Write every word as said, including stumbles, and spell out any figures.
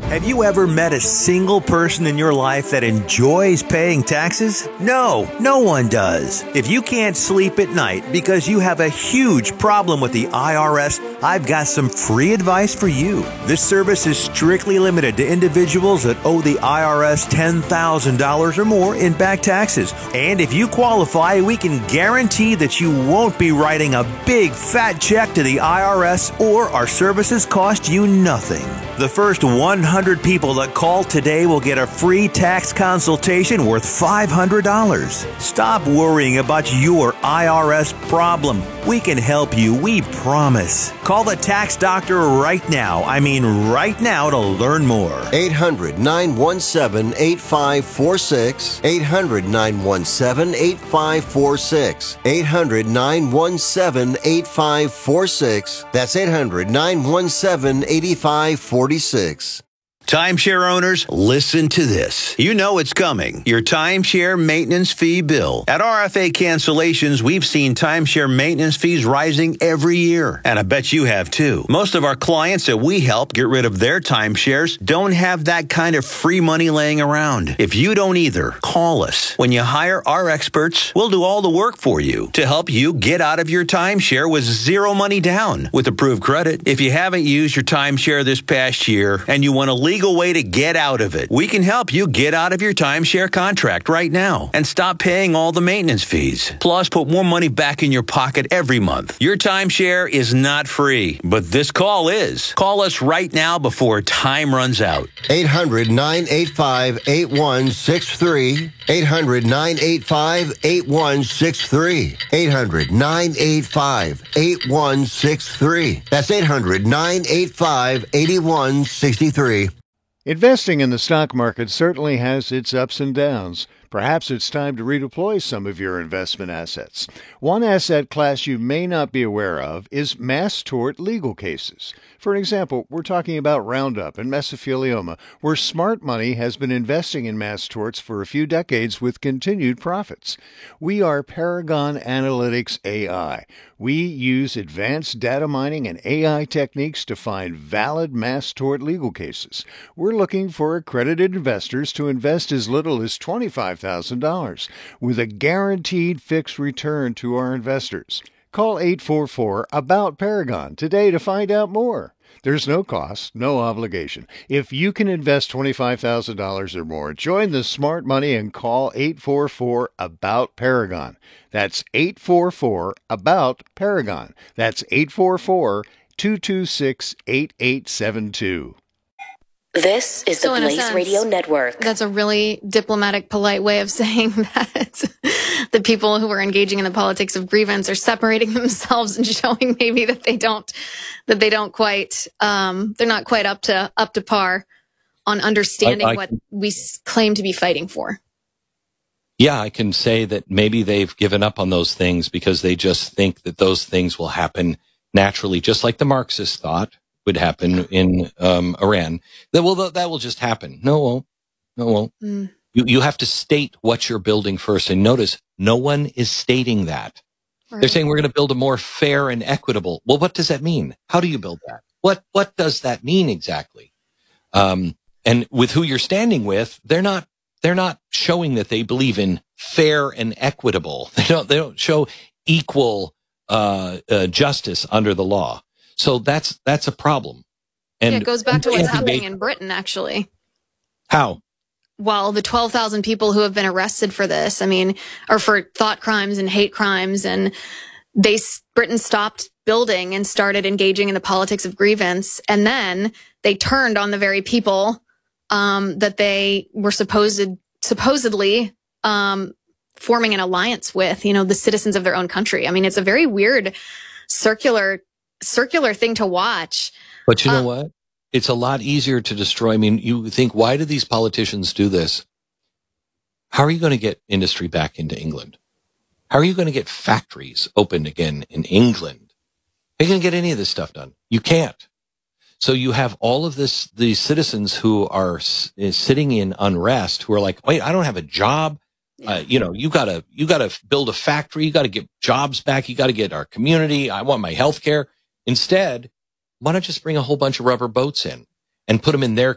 Have you ever met a single person in your life that enjoys paying taxes? No, no one does. If you can't sleep at night because you have a huge problem with the I R S, I've got some free advice for you. This service is strictly limited to individuals that owe the I R S ten thousand dollars or more in back taxes. And if you qualify, we can guarantee that you won't be writing a big fat check to the I R S, or our services cost you nothing. The first one hundred people that call today will get a free tax consultation worth five hundred dollars. Stop worrying about your I R S problem. We can help you, we promise. Call the tax doctor right now. I mean right now to learn more. eight hundred, nine one seven, eight five four six. eight hundred, nine one seven, eight five four six. eight hundred, nine one seven, eight five four six. That's eight hundred, nine one seven, eight five four six. Timeshare owners, listen to this. You know it's coming. Your timeshare maintenance fee bill. At R F A Cancellations, we've seen timeshare maintenance fees rising every year. And I bet you have too. Most of our clients that we help get rid of their timeshares don't have that kind of free money laying around. If you don't either, call us. When you hire our experts, we'll do all the work for you to help you get out of your timeshare with zero money down with approved credit. If you haven't used your timeshare this past year and you want to leave legal way to get out of it, we can help you get out of your timeshare contract right now and stop paying all the maintenance fees. Plus, put more money back in your pocket every month. Your timeshare is not free, but this call is. Call us right now before time runs out. eight hundred, nine eight five, eight one six three. eight hundred, nine eight five, eight one six three. eight hundred, nine eight five, eight one six three. That's eight hundred, nine eight five, eight one six three. Investing in the stock market certainly has its ups and downs. Perhaps it's time to redeploy some of your investment assets. One asset class you may not be aware of is mass tort legal cases. For example, we're talking about Roundup and mesothelioma, where smart money has been investing in mass torts for a few decades with continued profits. We are Paragon Analytics A I. We use advanced data mining and A I techniques to find valid mass tort legal cases. We're looking for accredited investors to invest as little as twenty-five thousand dollars with a guaranteed fixed return to our investors. Call eight four four, ABOUT Paragon today to find out more. There's no cost, no obligation. If you can invest twenty-five thousand dollars or more, join the smart money and call eight four four, ABOUT Paragon. That's eight four four, ABOUT Paragon. That's eight four four, two two six, eight eight seven two. This is so the Blaze sense, Radio Network. That's a really diplomatic, polite way of saying that the people who are engaging in the politics of grievance are separating themselves and showing maybe that they don't, that they don't quite, um, they're not quite up to up to par on understanding I, I, what we claim to be fighting for. Yeah, I can say that maybe they've given up on those things because they just think that those things will happen naturally, just like the Marxists thought would happen in um, Iran. That will that will just happen. No, it won't. No, it won't. Mm. You you have to state what you're building first. And notice, no one is stating that. Right. They're saying we're going to build a more fair and equitable. Well, what does that mean? How do you build that? What what does that mean exactly? Um, and with who you're standing with, they're not they're not showing that they believe in fair and equitable. They don't they don't show equal uh, uh, justice under the law. So that's that's a problem. And yeah, it goes back to what's happening in Britain, actually. How? Well, the twelve thousand people who have been arrested for this, I mean, or for thought crimes and hate crimes, and they Britain stopped building and started engaging in the politics of grievance, and then they turned on the very people um, that they were supposed supposedly um, forming an alliance with, you know, the citizens of their own country. I mean, it's a very weird circular circular thing to watch. But you know um, what? It's a lot easier to destroy. I mean, you think, why do these politicians do this? How are you going to get industry back into England? How are you going to get factories opened again in England? How are you going to get any of this stuff done? You can't. So you have all of this, these citizens who are s- sitting in unrest, who are like, wait, I don't have a job. Uh, you know, you gotta, you gotta build a factory. You gotta get jobs back. You gotta get our community. I want my health care. Instead, why not just bring a whole bunch of rubber boats in and put them in their